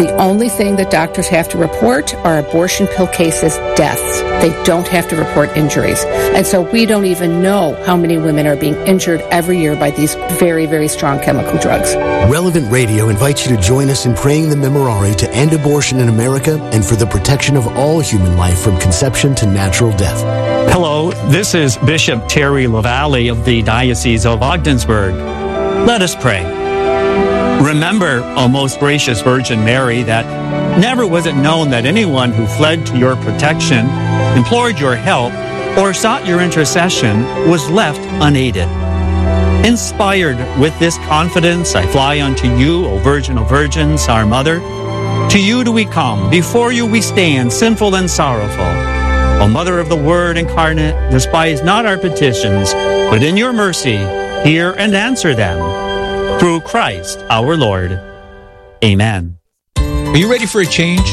The only thing that doctors have to report are abortion pill cases, deaths. They don't have to report injuries. And so we don't even know how many women are being injured every year by these very, very strong chemical drugs. Relevant Radio invites you to join us in praying the Memorare to end abortion in America and for the protection of all human life from conception to natural death. Hello, this is Bishop Terry LaValle of the Diocese of Ogdensburg. Let us pray. Remember, O most gracious Virgin Mary, that never was it known that anyone who fled to your protection, implored your help, or sought your intercession was left unaided. Inspired with this confidence, I fly unto you, O Virgin of Virgins, our Mother. To you do we come, before you we stand, sinful and sorrowful. O Mother of the Word incarnate, despise not our petitions, but in your mercy hear and answer them. Through Christ our Lord. Amen. Are you ready for a change?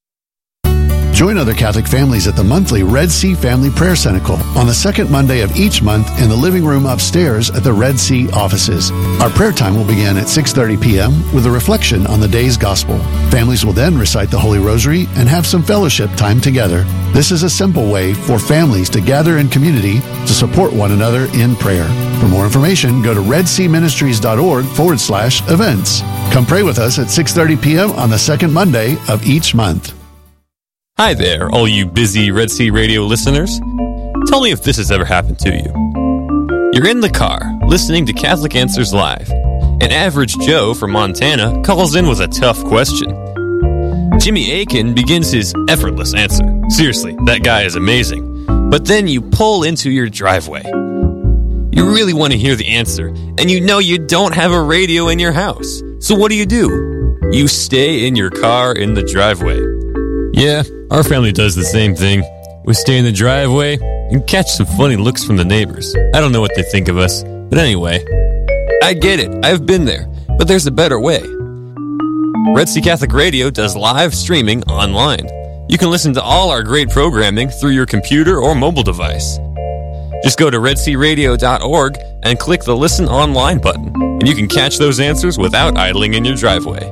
Join other Catholic families at the monthly Red Sea Family Prayer Cenacle on the second Monday of each month in the living room upstairs at the Red Sea offices. Our prayer time will begin at 6:30 p.m. with a reflection on the day's gospel. Families will then recite the Holy Rosary and have some fellowship time together. This is a simple way for families to gather in community to support one another in prayer. For more information, go to redseaministries.org/events. Come pray with us at 6:30 p.m. on the second Monday of each month. Hi there, all you busy Red Sea Radio listeners. Tell me if this has ever happened to you. You're in the car, listening to Catholic Answers Live. An average Joe from Montana calls in with a tough question. Jimmy Akin begins his effortless answer. Seriously, that guy is amazing. But then you pull into your driveway. You really want to hear the answer, and you know you don't have a radio in your house. So what do? You stay in your car in the driveway. Yeah, our family does the same thing. We stay in the driveway and catch some funny looks from the neighbors. I don't know what they think of us, but anyway, I get it. I've been there, but there's a better way. Red Sea Catholic Radio does live streaming online. You can listen to all our great programming through your computer or mobile device. Just go to redsearadio.org and click the Listen Online button, and you can catch those answers without idling in your driveway.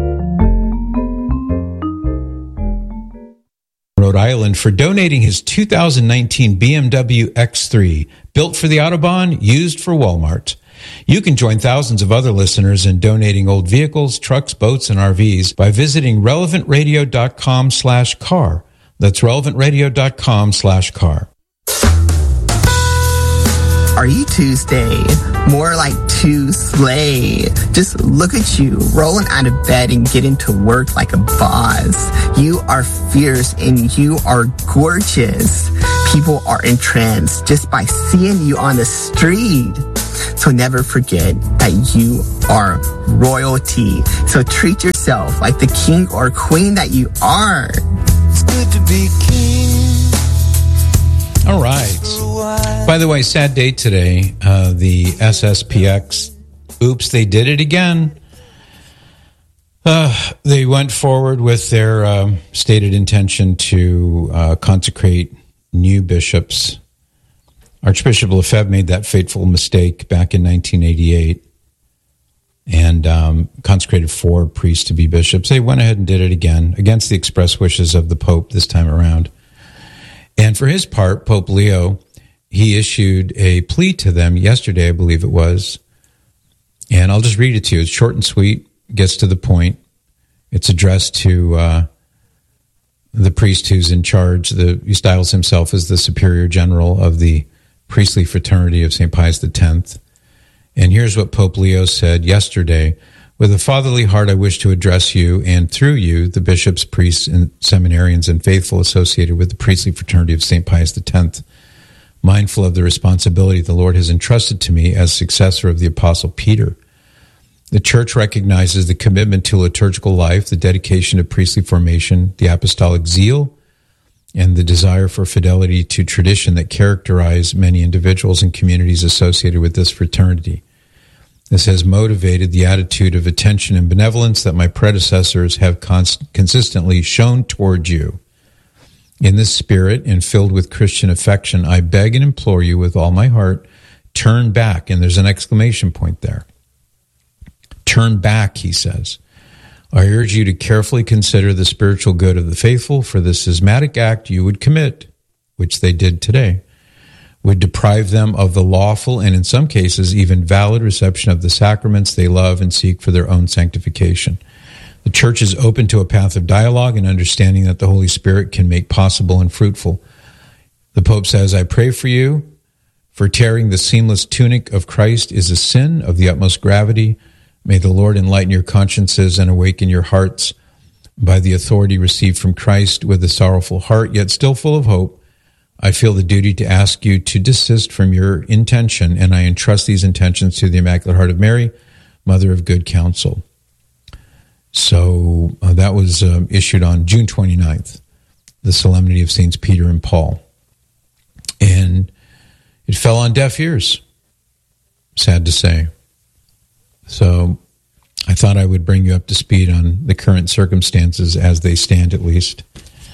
Rhode Island for donating his 2019 BMW X3, built for the Autobahn, used for Walmart. You can join thousands of other listeners in donating old vehicles, trucks, boats, and RVs by visiting relevantradio.com/car. That's relevantradio.com/car. Are you Tuesday? More like Tuesday. Just look at you, rolling out of bed and getting to work like a boss. You are fierce and you are gorgeous. People are entranced just by seeing you on the street. So never forget that you are royalty. So treat yourself like the king or queen that you are. It's good to be king. All right. By the way, sad day today. The SSPX, oops, they did it again. They went forward with their stated intention to consecrate new bishops. Archbishop Lefebvre made that fateful mistake back in 1988 and consecrated 4 priests to be bishops. They went ahead and did it again against the express wishes of the Pope this time around. And for his part, Pope Leo, he issued a plea to them yesterday, I believe it was. And I'll just read it to you. It's short and sweet, gets to the point. It's addressed to the priest who's in charge. He styles himself as the Superior General of the Priestly Fraternity of St. Pius X. And here's what Pope Leo said yesterday. With a fatherly heart, I wish to address you, and through you, the bishops, priests, and seminarians and faithful associated with the Priestly Fraternity of St. Pius X, mindful of the responsibility the Lord has entrusted to me as successor of the Apostle Peter. The Church recognizes the commitment to liturgical life, the dedication to priestly formation, the apostolic zeal, and the desire for fidelity to tradition that characterize many individuals and communities associated with this fraternity. This has motivated the attitude of attention and benevolence that my predecessors have consistently shown toward you. In this spirit and filled with Christian affection, I beg and implore you with all my heart, turn back. And there's an exclamation point there. Turn back, he says. I urge you to carefully consider the spiritual good of the faithful, for the schismatic act you would commit, which they did today, would deprive them of the lawful and in some cases even valid reception of the sacraments they love and seek for their own sanctification. The Church is open to a path of dialogue and understanding that the Holy Spirit can make possible and fruitful. The Pope says, I pray for you, for tearing the seamless tunic of Christ is a sin of the utmost gravity. May the Lord enlighten your consciences and awaken your hearts by the authority received from Christ. With a sorrowful heart, yet still full of hope, I feel the duty to ask you to desist from your intention, and I entrust these intentions to the Immaculate Heart of Mary, Mother of Good Counsel. So that was issued on June 29th, the Solemnity of Saints Peter and Paul. And it fell on deaf ears, sad to say. So I thought I would bring you up to speed on the current circumstances as they stand, at least.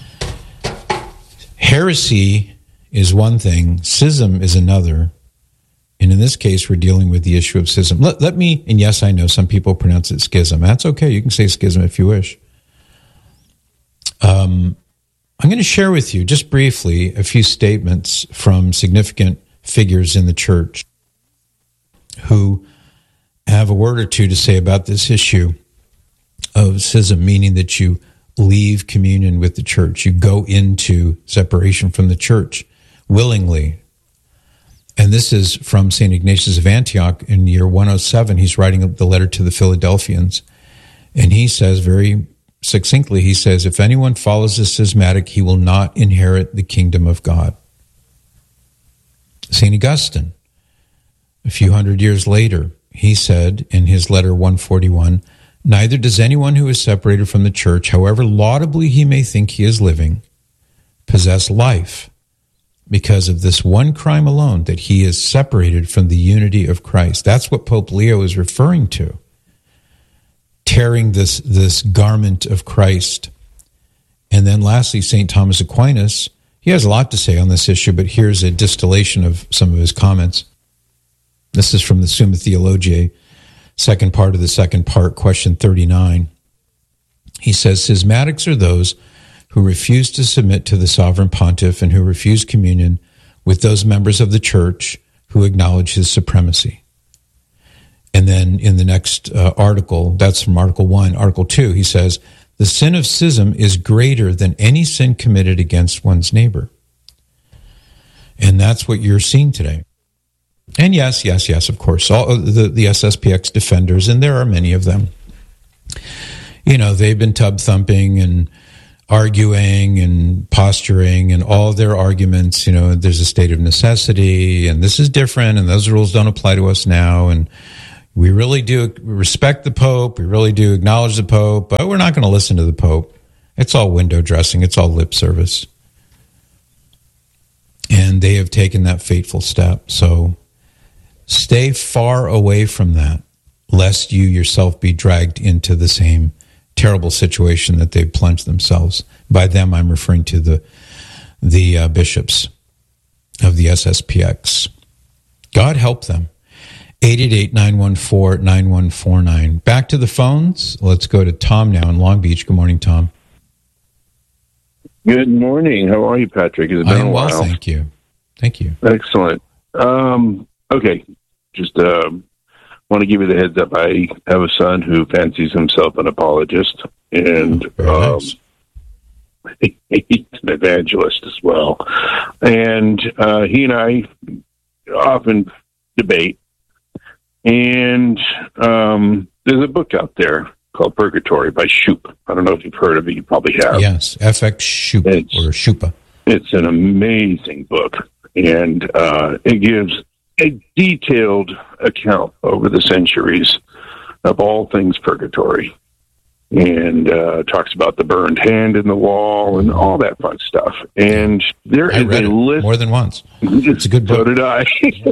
Heresy is one thing, schism is another. And in this case, we're dealing with the issue of schism. Let me, and yes, I know some people pronounce it schism. That's okay. You can say schism if you wish. I'm going to share with you, just briefly, a few statements from significant figures in the Church who have a word or two to say about this issue of schism, meaning that you leave communion with the Church. You go into separation from the Church willingly. And this is from St. Ignatius of Antioch in year 107. He's writing the letter to the Philadelphians. And he says very succinctly, he says, if anyone follows the schismatic, he will not inherit the kingdom of God. St. Augustine, a few hundred years later, he said in his letter 141, neither does anyone who is separated from the Church, however laudably he may think he is living, possess life, because of this one crime alone, that he is separated from the unity of Christ. That's what Pope Leo is referring to. Tearing this garment of Christ. And then lastly, St. Thomas Aquinas, he has a lot to say on this issue, but here's a distillation of some of his comments. This is from the Summa Theologiae, second part of the second part, question 39. He says, schismatics are those who refuse to submit to the sovereign pontiff and who refuse communion with those members of the Church who acknowledge his supremacy. And then in the next article, that's from Article 1, Article 2, he says, the sin of schism is greater than any sin committed against one's neighbor. And that's what you're seeing today. And yes, of course, all the SSPX defenders, and there are many of them, you know, they've been tub thumping and arguing and posturing and all their arguments, you know, there's a state of necessity and this is different and those rules don't apply to us now and we really do respect the Pope, we really do acknowledge the Pope, but we're not going to listen to the Pope. It's all window dressing, it's all lip service. And they have taken that fateful step. So stay far away from that, lest you yourself be dragged into the same terrible situation that they've plunged themselves. By them, I'm referring to the bishops of the SSPX. God help them. 888-914-9149. Back to the phones. Let's go to Tom now in Long Beach. Good morning, Tom. Good morning. How are you, Patrick? It's been a while. Well, thank you. Thank you. Excellent. Okay, just want to give you the heads up. I have a son who fancies himself an apologist, and nice. He's an evangelist as well. And he and I often debate. And there's a book out there called Purgatory by Shoup. I don't know if you've heard of it. You probably have. Yes, FX Shoup or Shoupa. It's an amazing book, and it gives a detailed account over the centuries of all things purgatory, and talks about the burned hand in the wall and all that fun stuff. And there is a list more than once. It's a good book. So did I.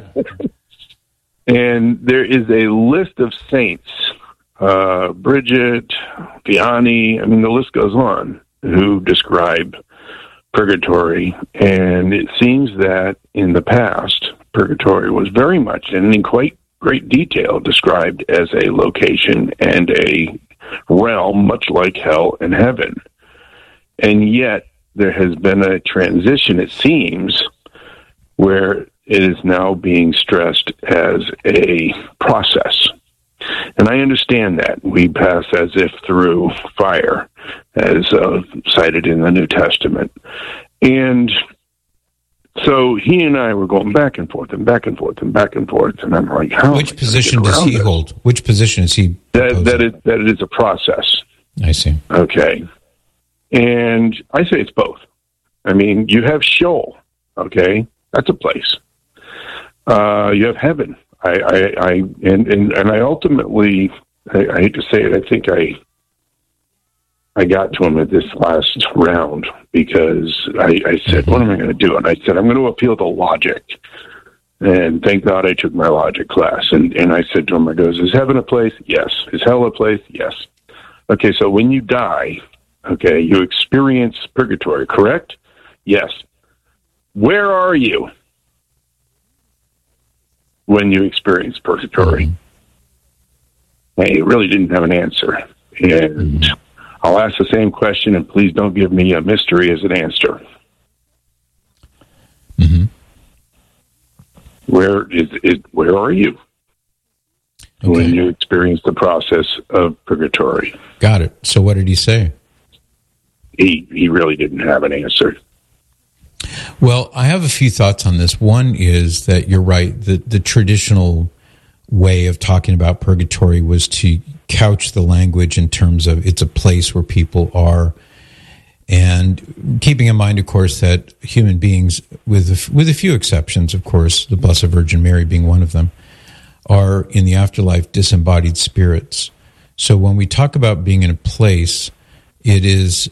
And there is a list of saints, Bridget, Vianney, I mean, the list goes on, who describe purgatory. And it seems that in the past, purgatory was very much, and in quite great detail, described as a location and a realm, much like hell and heaven. And yet there has been a transition, it seems, where it is now being stressed as a process. And I understand that. We pass as if through fire, as cited in the New Testament. And so he and I were going back and forth and back and forth and back and forth. And I'm like, how? Which position does he hold? Which position is he that it is a process. I see. Okay. And I say it's both. I mean, you have Sheol, okay? That's a place. You have heaven. I ultimately, I hate to say it, I think I got to him at this last round because I said, what am I going to do? And I said, I'm going to appeal to logic. And thank God I took my logic class. And I said to him, I goes, is heaven a place? Yes. Is hell a place? Yes. Okay, so when you die, okay, you experience purgatory, correct? Yes. Where are you when you experience purgatory? And he really didn't have an answer. And I'll ask the same question, and please don't give me a mystery as an answer. Where are you when you experience the process of purgatory? Got it. So what did he say? He really didn't have an answer. Well, I have a few thoughts on this. One is that you're right. The traditional way of talking about purgatory was to couch the language in terms of it's a place where people are. And keeping in mind, of course, that human beings, with a few exceptions, of course, the Blessed Virgin Mary being one of them, are in the afterlife disembodied spirits. So when we talk about being in a place, it is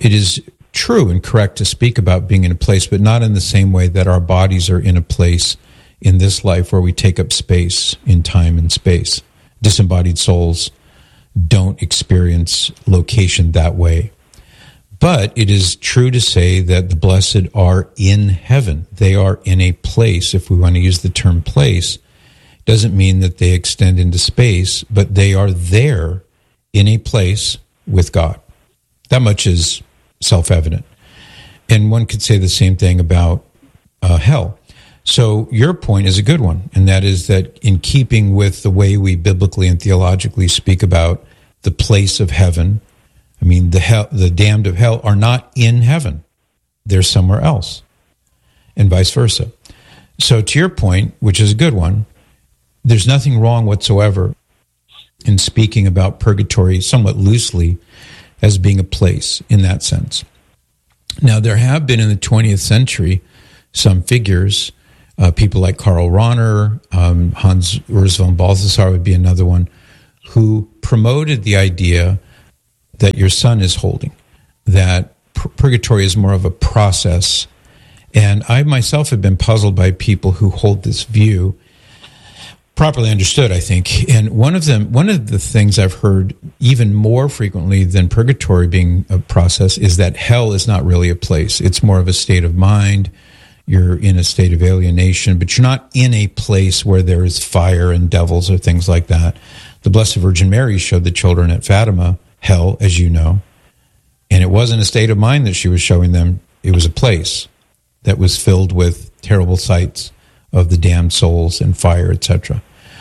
true and correct to speak about being in a place, but not in the same way that our bodies are in a place in this life where we take up space in time and space. Disembodied souls don't experience location that way. But it is true to say that the blessed are in heaven. They are in a place. If we want to use the term place, doesn't mean that they extend into space, but they are there in a place with God. That much is self-evident. And one could say the same thing about hell. So your point is a good one, and that is that in keeping with the way we biblically and theologically speak about the place of heaven, I mean, the damned of hell are not in heaven. They're somewhere else, and vice versa. So to your point, which is a good one, there's nothing wrong whatsoever in speaking about purgatory somewhat loosely as being a place in that sense. Now, there have been in the 20th century some figures, people like Karl Rahner, Hans Urs von Balthasar would be another one, who promoted the idea that your son is holding, that purgatory is more of a process. And I myself have been puzzled by people who hold this view, properly understood, I think. And one of the things I've heard even more frequently than purgatory being a process is that hell is not really a place. It's more of a state of mind. You're in a state of alienation, but you're not in a place where there is fire and devils or things like that. The Blessed Virgin Mary showed the children at Fatima hell, as you know, and it wasn't a state of mind that she was showing them. It was a place that was filled with terrible sights of the damned souls and fire, etc.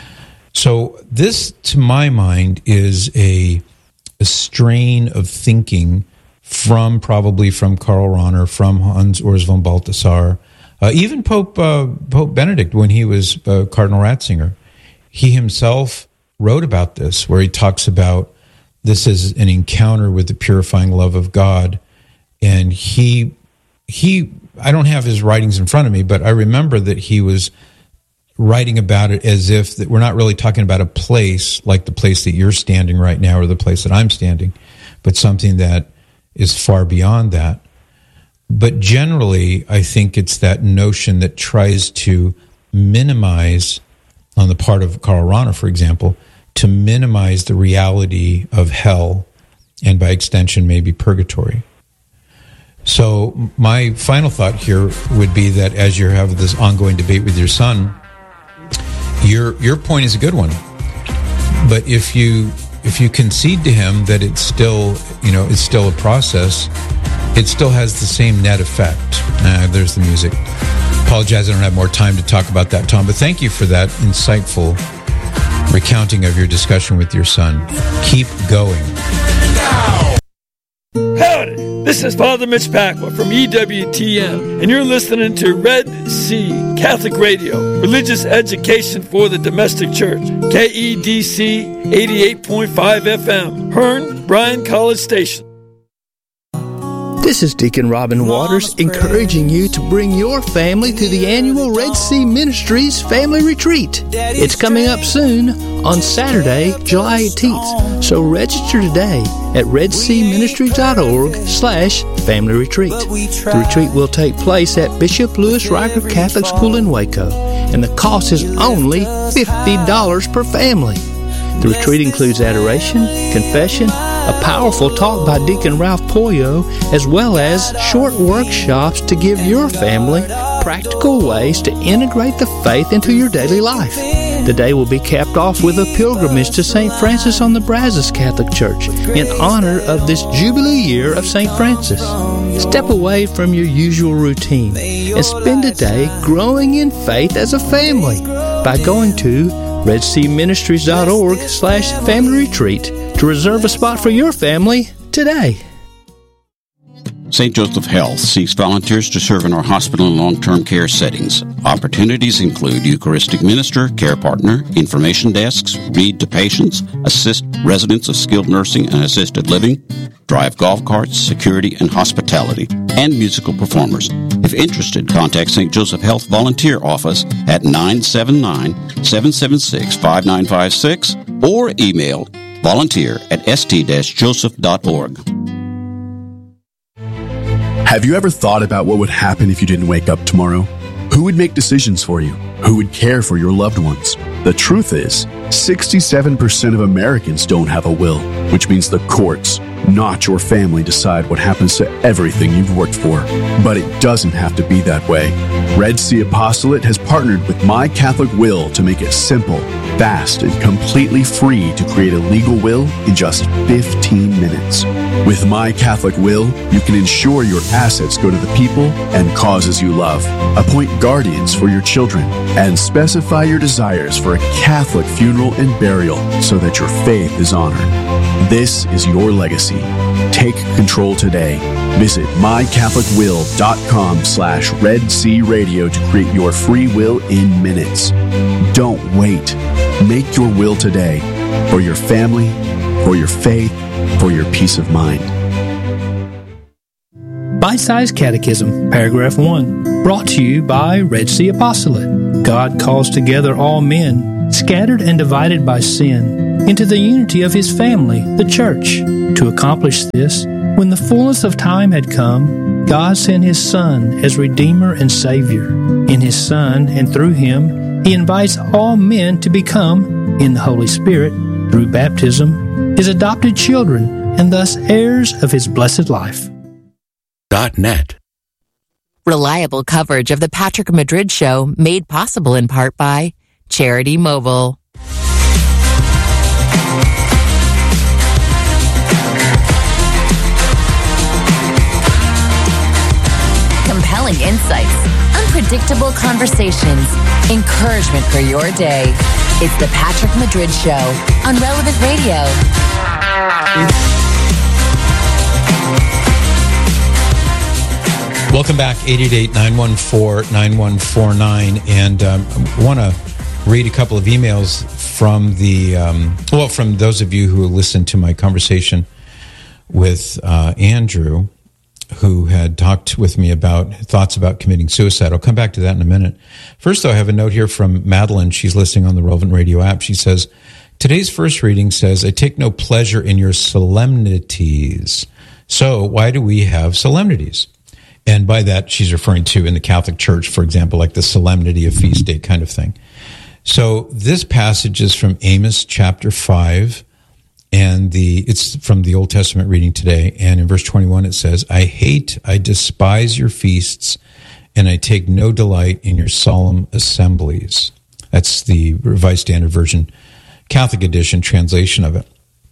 So this, to my mind, is a strain of thinking probably from Karl Rahner, from Hans Urs von Balthasar, even Pope Benedict, when he was Cardinal Ratzinger. He himself wrote about this, where he talks about this is an encounter with the purifying love of God. And he I don't have his writings in front of me, but I remember that he was writing about it as if that we're not really talking about a place like the place that you're standing right now or the place that I'm standing, but something that is far beyond that. But generally, I think it's that notion that tries to minimize, on the part of Karl Rahner, for example, to minimize the reality of hell and by extension maybe purgatory. So my final thought here would be that as you have this ongoing debate with your son, your point is a good one. But if you if you concede to him that it's still a process, it still has the same net effect. There's the music. Apologize, I don't have more time to talk about that, Tom, but thank you for that insightful recounting of your discussion with your son. Keep going. Howdy, this is Father Mitch Pacwa from EWTN, and you're listening to Red Sea Catholic Radio, religious education for the domestic church, KEDC 88.5 FM, Hearn, Bryan College Station. This is Deacon Robin Waters encouraging you to bring your family to the annual Red Sea Ministries Family Retreat. It's coming up soon on Saturday, July 18th. So register today at redseaministries.org/family retreat. The retreat will take place at Bishop Louis Riker Catholic School in Waco, and the cost is only $50 per family. The retreat includes adoration, confession, a powerful talk by Deacon Ralph Pollo, as well as short workshops to give your family practical ways to integrate the faith into your daily life. The day will be capped off with a pilgrimage to St. Francis on the Brazos Catholic Church in honor of this Jubilee year of St. Francis. Step away from your usual routine and spend a day growing in faith as a family by going to redseaministries.org/family retreat to reserve a spot for your family today. St. Joseph Health seeks volunteers to serve in our hospital and long-term care settings. Opportunities include Eucharistic minister, care partner, information desks, read to patients, assist residents of skilled nursing and assisted living, drive golf carts, security and hospitality, and musical performers. If interested, contact St. Joseph Health Volunteer Office at 979-776-5956 or email volunteer@st-joseph.org. Have you ever thought about what would happen if you didn't wake up tomorrow? Who would make decisions for you? Who would care for your loved ones? The truth is, 67% of Americans don't have a will, which means the courts, not your family, decide what happens to everything you've worked for. But it doesn't have to be that way. Red Sea Apostolate has partnered with My Catholic Will to make it simple, fast, and completely free to create a legal will in just 15 minutes. With My Catholic Will, you can ensure your assets go to the people and causes you love, appoint guardians for your children, and specify your desires for a Catholic funeral and burial so that your faith is honored. This is your legacy. Take control today. Visit mycatholicwill.com/Red Sea Radio to create your free will in minutes. Don't wait. Make your will today for your family, for your faith, for your peace of mind. Bite-sized Catechism, Paragraph 1, brought to you by Red Sea Apostolate. God calls together all men, scattered and divided by sin, into the unity of His family, the Church. To accomplish this, when the fullness of time had come, God sent His Son as Redeemer and Savior. In His Son and through Him, He invites all men to become, in the Holy Spirit, through baptism, His adopted children, and thus heirs of His blessed life. .net. Reliable coverage of the Patrick Madrid Show, made possible in part by Charity Mobile. Compelling insights, unpredictable conversations, encouragement for your day. It's the Patrick Madrid Show on Relevant Radio. Welcome back, 888-914-9149. And I want to read a couple of emails from from those of you who listened to my conversation with Andrew, who had talked with me about thoughts about committing suicide. I'll come back to that in a minute. First, though, I have a note here from Madeline. She's listening on the Relevant Radio app. She says, today's first reading says, I take no pleasure in your solemnities. So why do we have solemnities? And by that, she's referring to in the Catholic Church, for example, like the solemnity of feast day kind of thing. So this passage is from Amos chapter 5, and it's from the Old Testament reading today. And in verse 21, it says, I despise your feasts, and I take no delight in your solemn assemblies. That's the Revised Standard Version, Catholic edition translation of it.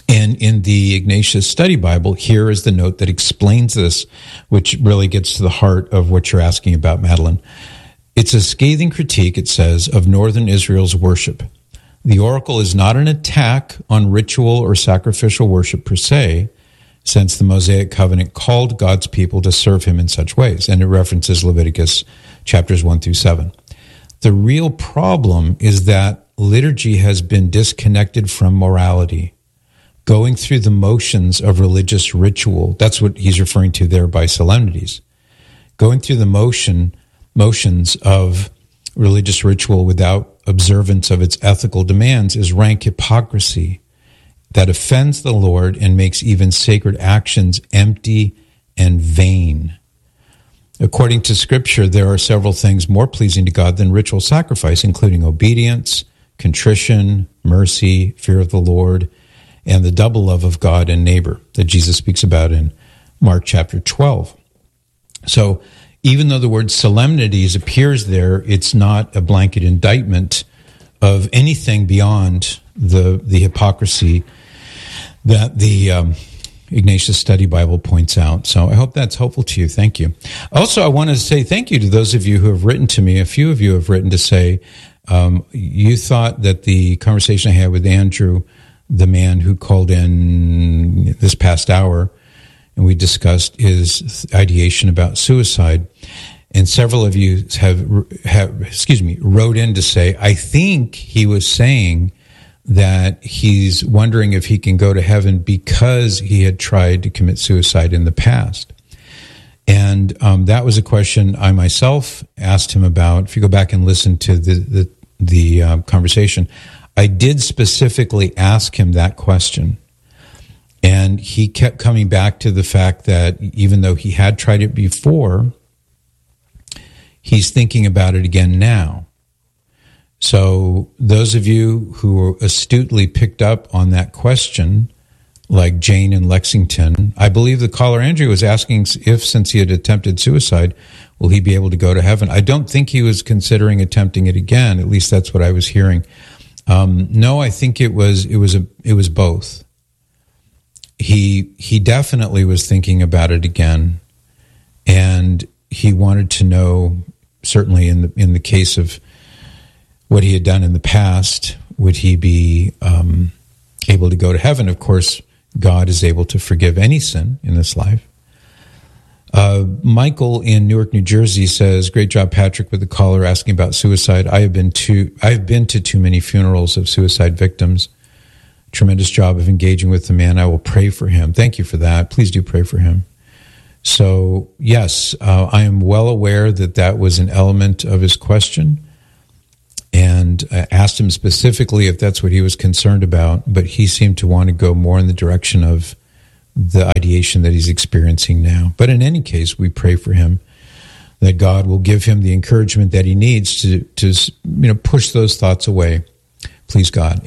And in the Ignatius Study Bible, here is the note that explains this, which really gets to the heart of what you're asking about, Madeline. It's a scathing critique, it says, of Northern Israel's worship. The oracle is not an attack on ritual or sacrificial worship per se, since the Mosaic covenant called God's people to serve him in such ways. And it references Leviticus chapters 1 through 7. The real problem is that liturgy has been disconnected from morality, going through the motions of religious ritual. That's what he's referring to there by solemnities. Going through the motions of religious ritual without observance of its ethical demands is rank hypocrisy that offends the Lord and makes even sacred actions empty and vain. According to Scripture, there are several things more pleasing to God than ritual sacrifice, including obedience, contrition, mercy, fear of the Lord, and the double love of God and neighbor that Jesus speaks about in Mark chapter 12. So even though the word solemnities appears there, it's not a blanket indictment of anything beyond the hypocrisy that the Ignatius Study Bible points out. So I hope that's helpful to you. Thank you. Also, I want to say thank you to those of you who have written to me. A few of you have written to say you thought that the conversation I had with Andrew, the man who called in this past hour, and we discussed his ideation about suicide. And several of you have wrote in to say, I think he was saying that he's wondering if he can go to heaven because he had tried to commit suicide in the past. And that was a question I myself asked him about. If you go back and listen to the conversation, I did specifically ask him that question. And he kept coming back to the fact that even though he had tried it before, he's thinking about it again now. So those of you who astutely picked up on that question, like Jane in Lexington, I believe the caller Andrew was asking if, since he had attempted suicide, will he be able to go to heaven? I don't think he was considering attempting it again. At least that's what I was hearing. No, I think it was both. He definitely was thinking about it again, and he wanted to know, certainly in the case of what he had done in the past, would he be able to go to heaven? Of course, God is able to forgive any sin in this life. Michael in Newark, New Jersey says, "Great job, Patrick, with the caller asking about suicide. I've been to too many funerals of suicide victims. Tremendous job of engaging with the man. I will pray for him." Thank you for that. Please do pray for him. So, yes, I am well aware that was an element of his question, and I asked him specifically if that's what he was concerned about, but he seemed to want to go more in the direction of the ideation that he's experiencing now. But in any case, we pray for him, that God will give him the encouragement that he needs to push those thoughts away. Please, God.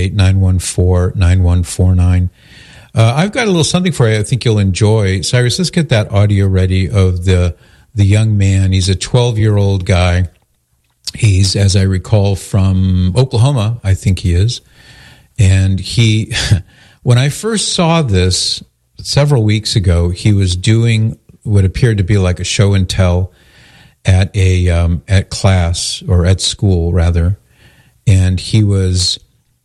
888-914-9149. I've got a little something for you I think you'll enjoy. Cyrus, let's get that audio ready of the young man. He's a 12-year-old guy. He's, as I recall, from Oklahoma, I think he is. And he, when I first saw this several weeks ago, he was doing what appeared to be like a show and tell at at class, or at school, rather. And he was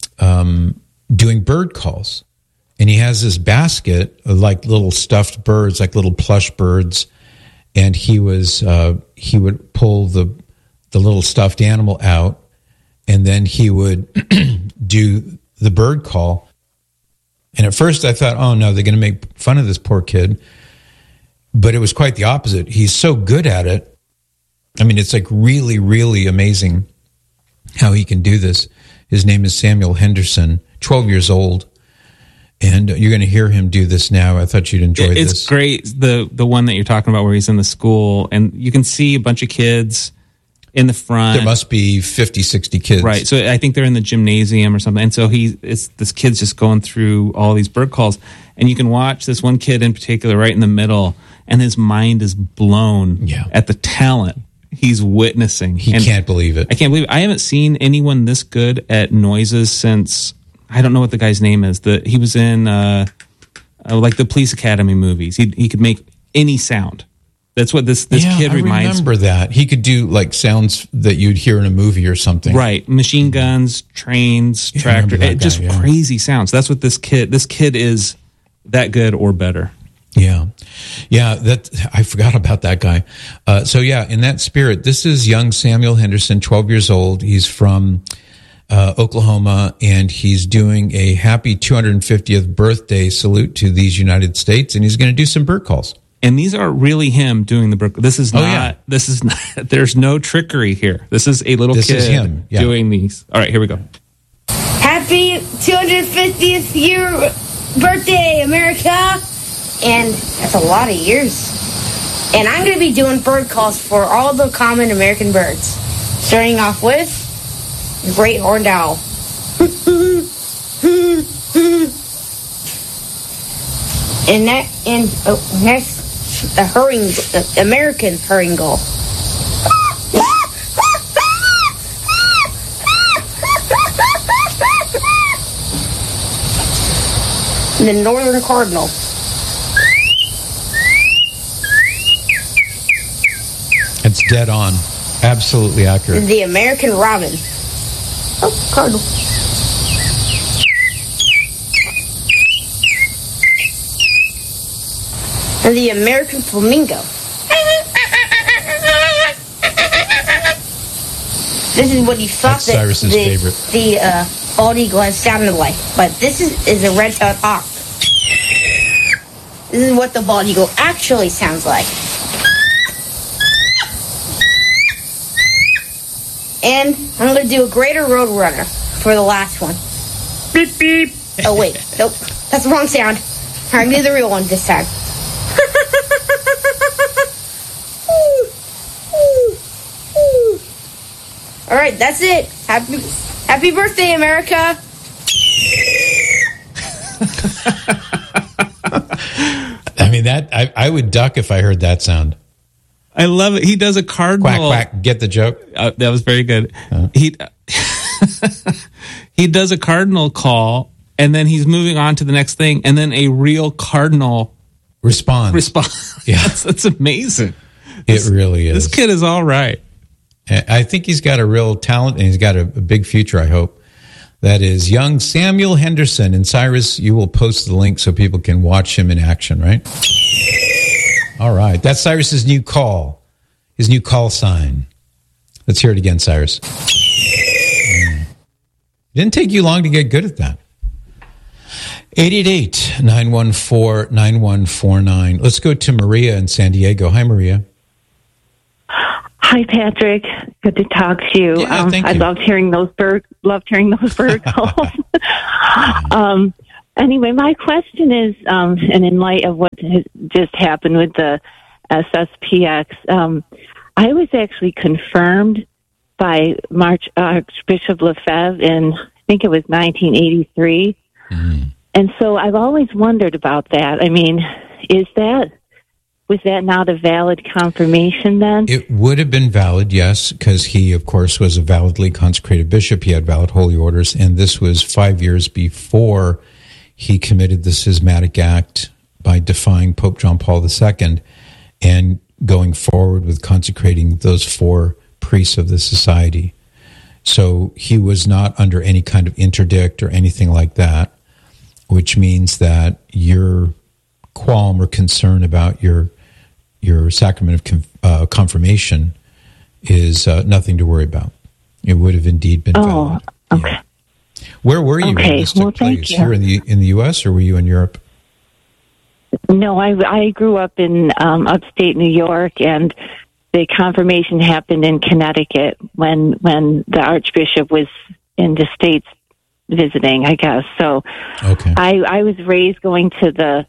doing bird calls. And he has this basket of like little stuffed birds, like little plush birds. And he would pull the little stuffed animal out, and then he would do the bird call. And at first I thought, oh no, they're going to make fun of this poor kid. But it was quite the opposite. He's so good at it. I mean, it's like really, really amazing how he can do this. His name is Samuel Henderson, 12 years old. And you're going to hear him do this now. I thought you'd enjoy this. It's great, the one that you're talking about where he's in the school, and you can see a bunch of kids in the front. There must be 50, 60 kids. Right. So I think they're in the gymnasium or something. And so this kid's just going through all these bird calls. And you can watch this one kid in particular right in the middle, and his mind is blown at the talent he's witnessing. He can't believe it. I can't believe it. I haven't seen anyone this good at noises since I don't know what the guy's name is. He was in like the Police Academy movies. He could make any sound. That's what this kid reminds me. I remember that. He could do like sounds that you'd hear in a movie or something. Right. Machine guns, trains, tractors, just crazy sounds. That's what this kid is that good or better. Yeah. I forgot about that guy. So in that spirit, this is young Samuel Henderson, 12 years old. He's from Oklahoma, and he's doing a happy 250th birthday salute to these United States, and he's going to do some bird calls. And these are really him doing the bird. This is not. There's no trickery here. This is a little kid doing these. All right, here we go. Happy 250th year birthday, America! And that's a lot of years. And I'm going to be doing bird calls for all the common American birds. Starting off with the great horned owl. Next, the American herring gull. The northern cardinal. It's dead on. Absolutely accurate. The American robin. Oh, cardinal. And the American flamingo. This is what you thought that Cyrus's favorite. The bald eagle has sounded like, but this is a red-tailed hawk. This is what the bald eagle actually sounds like. And I'm going to do a greater roadrunner for the last one. Beep, beep. Oh, wait. Nope. That's the wrong sound. I'm going to do the real one this time. All right, that's it. Happy birthday, America. I mean, I would duck if I heard that sound. I love it. He does a cardinal. Quack, quack. Get the joke? That was very good. He does a cardinal call, and then he's moving on to the next thing, and then a real cardinal responds. Yeah, that's amazing. It really is. This kid is all right. I think he's got a real talent, and he's got a big future, I hope. That is young Samuel Henderson. And Cyrus, you will post the link so people can watch him in action, right? All right. That's Cyrus's new call, his new call sign. Let's hear it again, Cyrus. It didn't take you long to get good at that. 888-914-9149. Let's go to Maria in San Diego. Hi, Maria. Hi, Patrick. Good to talk to you. Yeah, thank you. I loved hearing those bird calls. Anyway, my question is, and in light of what has just happened with the SSPX, I was actually confirmed by Archbishop Lefebvre in, I think it was 1983. Mm-hmm. And so I've always wondered about that. I mean, was that not a valid confirmation then? It would have been valid, yes, because he, of course, was a validly consecrated bishop. He had valid holy orders, and this was 5 years before he committed the schismatic act by defying Pope John Paul II and going forward with consecrating those 4 priests of the society. So he was not under any kind of interdict or anything like that, which means that your qualm or concern about your sacrament of confirmation is nothing to worry about. It would have indeed been valid. Okay. Yeah. Where were you when this took place? Here in the U.S. or were you in Europe? No, I grew up in upstate New York, and the confirmation happened in Connecticut when the Archbishop was in the States visiting, I guess. So okay. I was raised going to the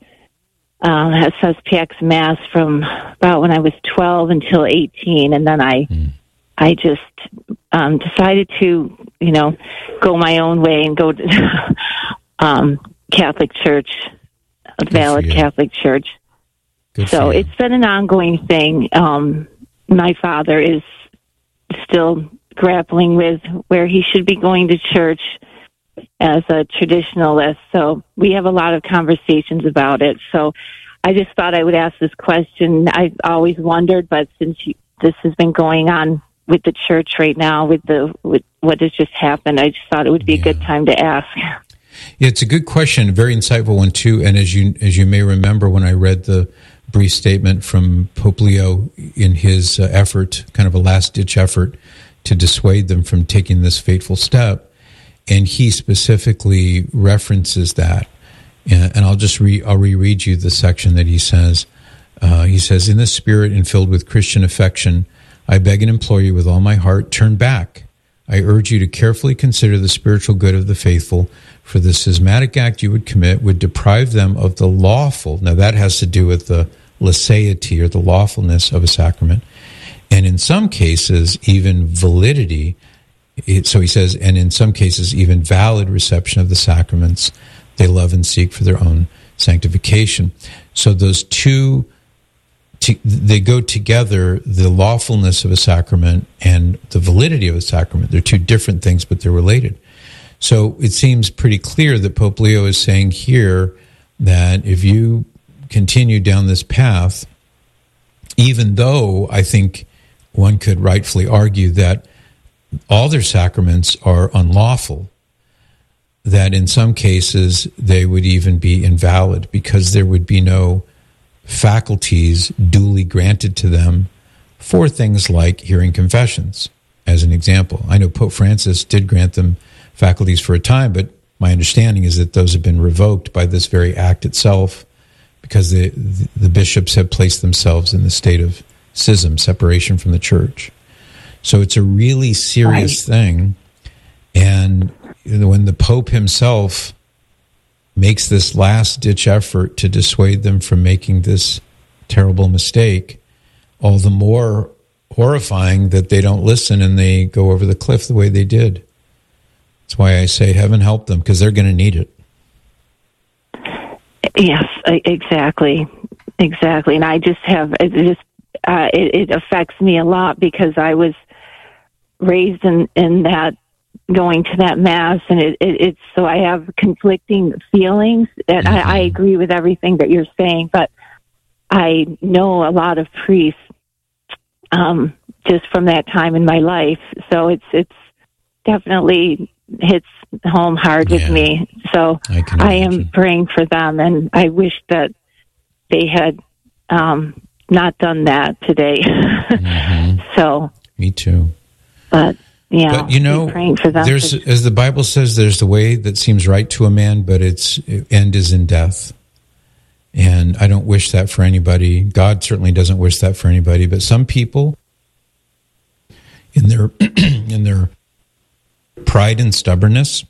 SSPX Mass from about when I was 12 until 18, and then I just decided to, go my own way and go to Catholic Church, a valid Catholic Church. So it's been an ongoing thing. My father is still grappling with where he should be going to church. as a traditionalist. So we have a lot of conversations about it. So I just thought I would ask this question. I've always wondered, but since this has been going on with the church right now, with what has just happened, I just thought it would be a good time to ask. Yeah, it's a good question, a very insightful one too. And as you may remember, when I read the brief statement from Pope Leo in his effort, kind of a last-ditch effort to dissuade them from taking this fateful step, and he specifically references that. And I'll reread you the section that he says. He says, "In the spirit and filled with Christian affection, I beg and implore you with all my heart, turn back. I urge you to carefully consider the spiritual good of the faithful, for the schismatic act you would commit would deprive them of the lawful." Now that has to do with the laicity or the lawfulness of a sacrament. And in some cases, even validity. So he says, and in some cases, even valid reception of the sacraments they love and seek for their own sanctification. So those two, they go together, the lawfulness of a sacrament and the validity of a sacrament. They're two different things, but they're related. So it seems pretty clear that Pope Leo is saying here that if you continue down this path, even though I think one could rightfully argue that all their sacraments are unlawful, that in some cases they would even be invalid because there would be no faculties duly granted to them for things like hearing confessions, as an example. I know Pope Francis did grant them faculties for a time, but my understanding is that those have been revoked by this very act itself because the bishops have placed themselves in the state of schism, separation from the church. So it's a really serious thing. And when the Pope himself makes this last-ditch effort to dissuade them from making this terrible mistake, all the more horrifying that they don't listen and they go over the cliff the way they did. That's why I say heaven help them, because they're going to need it. Yes, exactly. And I just have, it affects me a lot because I was raised in that, going to that mass, and it's so I have conflicting feelings. And I agree with everything that you're saying, but I know a lot of priests just from that time in my life, so it's definitely hits home hard with me. So I am praying for them, and I wish that they had not done that today. So me too. But yeah, but, you know, praying for them. There's, as the Bible says, there's the way that seems right to a man, but its end is in death. And I don't wish that for anybody. God certainly doesn't wish that for anybody. But some people, in their pride and stubbornness,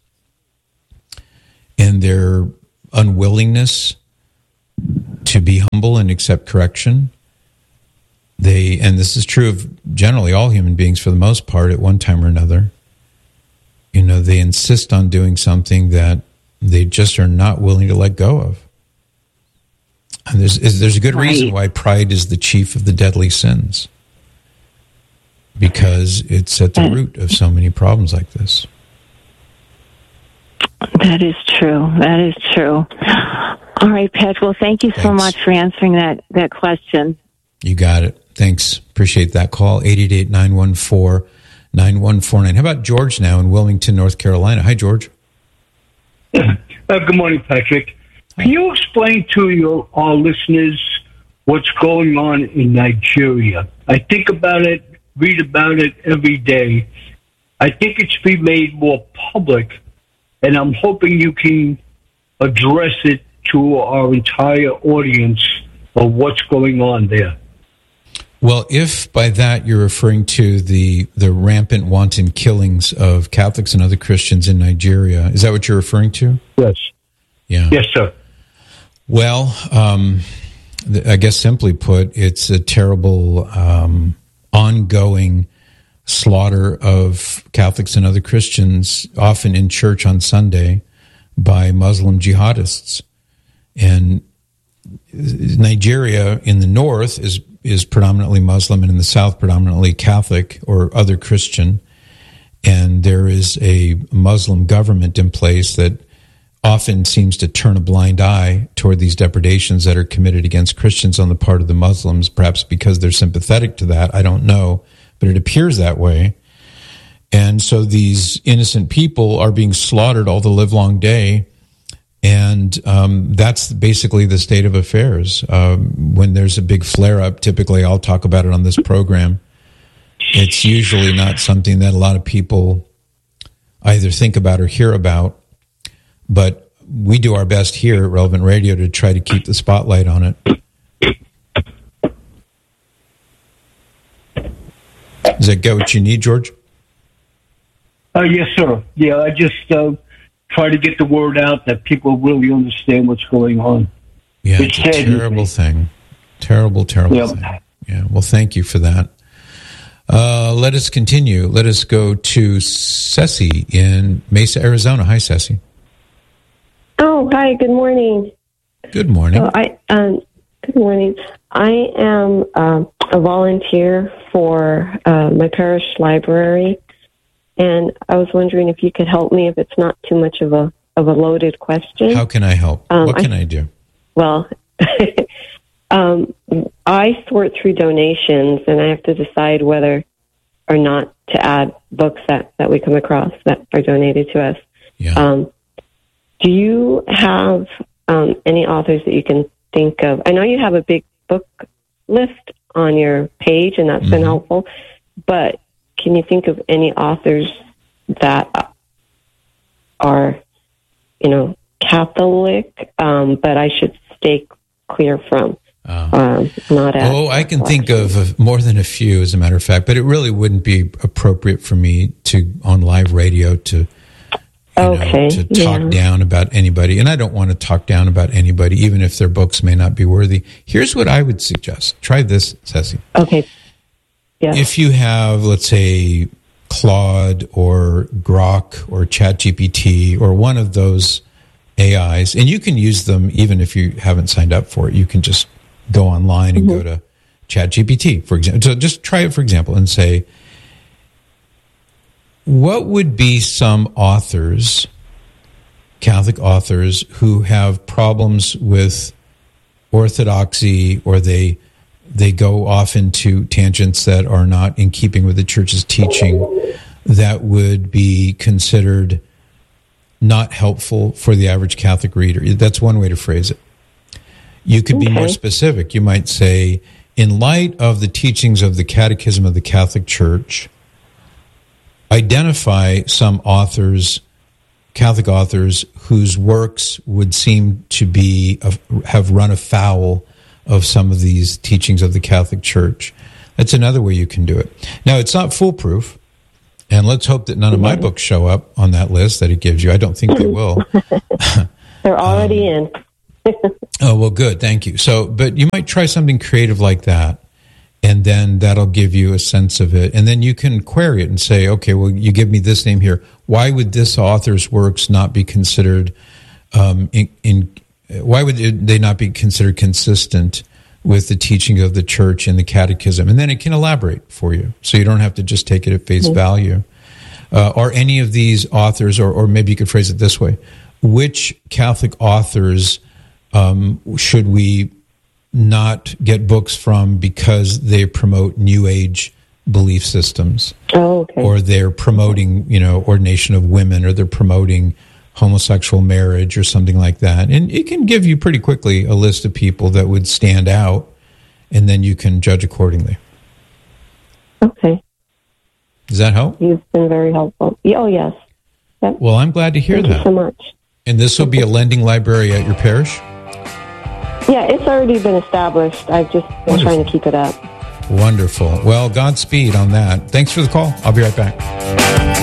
and their unwillingness to be humble and accept correction, and this is true of generally all human beings for the most part at one time or another, they insist on doing something that they just are not willing to let go of. And there's a good reason why pride is the chief of the deadly sins, because it's at the root of so many problems like this. That is true. All right, Pat. Well, thank you so much for answering that question. You got it. Thanks. Appreciate that call. 888-914-9149. How about George now in Wilmington, North Carolina? Hi, George. Good morning, Patrick. Can you explain to our listeners what's going on in Nigeria? I think about it, read about it every day. I think it's been made more public, and I'm hoping you can address it to our entire audience of what's going on there. Well, if by that you're referring to the rampant wanton killings of Catholics and other Christians in Nigeria, is that what you're referring to? Yes. Yeah. Yes, sir. Well, I guess simply put, it's a terrible ongoing slaughter of Catholics and other Christians, often in church on Sunday, by Muslim jihadists. And Nigeria in the north is predominantly Muslim, and in the south predominantly Catholic or other Christian. And there is a Muslim government in place that often seems to turn a blind eye toward these depredations that are committed against Christians on the part of the Muslims, perhaps because they're sympathetic to that. I don't know, but it appears that way. And so these innocent people are being slaughtered all the livelong day. And that's basically the state of affairs. When there's a big flare-up, typically I'll talk about it on this program. It's usually not something that a lot of people either think about or hear about. But we do our best here at Relevant Radio to try to keep the spotlight on it. Does that get what you need, George? Yes, sir. Yeah, I just try to get the word out that people really understand what's going on. Yeah, it's a terrible thing. Terrible thing. Yeah, well, thank you for that. Let us continue. Let us go to Ceci in Mesa, Arizona. Hi, Ceci. Oh, hi. Good morning. Good morning. Good morning. I am a volunteer for my parish library, and I was wondering if you could help me if it's not too much of a loaded question. How can I help? What can I do? Well, I sort through donations, and I have to decide whether or not to add books that we come across that are donated to us. Yeah. Do you have any authors that you can think of? I know you have a big book list on your page, and that's been helpful, but can you think of any authors that are, Catholic, but I should stay clear from? Not as I can think of more than a few, as a matter of fact, but it really wouldn't be appropriate for me on live radio to talk down about anybody. And I don't want to talk down about anybody, even if their books may not be worthy. Here's what I would suggest. Try this, Ceci. Okay. Yeah. If you have, let's say, Claude or Grok or ChatGPT or one of those AIs, and you can use them even if you haven't signed up for it. You can just go online and go to ChatGPT, for example. So just try it, for example, and say, what would be some authors, Catholic authors, who have problems with orthodoxy, or they go off into tangents that are not in keeping with the church's teaching, that would be considered not helpful for the average Catholic reader? That's one way to phrase it. You could be more specific. You might say, in light of the teachings of the Catechism of the Catholic Church, identify some authors, Catholic authors, whose works would seem to have run afoul of some of these teachings of the Catholic Church. That's another way you can do it. Now, it's not foolproof, and let's hope that none of my books show up on that list that it gives you. I don't think they will. They're already in. Oh, well, good. Thank you. But you might try something creative like that, and then that'll give you a sense of it. And then you can query it and say, okay, well, you give me this name here. Why would this author's works not be considered, why would they not be considered consistent with the teaching of the church and the catechism? And then it can elaborate for you, so you don't have to just take it at face value. Are any of these authors, or maybe you could phrase it this way, which Catholic authors should we not get books from because they promote New Age belief systems? Or they're promoting, ordination of women, or they're promoting homosexual marriage or something like that. And it can give you pretty quickly a list of people that would stand out, and then you can judge accordingly. Okay. Does that help? You've been very helpful. Oh, yes. Well, I'm glad to hear that. Thank you so much. And this will be a lending library at your parish? Yeah, it's already been established. I've just been trying to keep it up. Wonderful. Well, Godspeed on that. Thanks for the call. I'll be right back.